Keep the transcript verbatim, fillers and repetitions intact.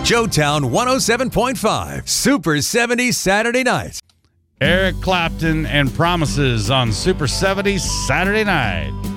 Joetown one oh seven point five, Super seventies Saturday night. Eric Clapton and Promises on Super seventies Saturday night.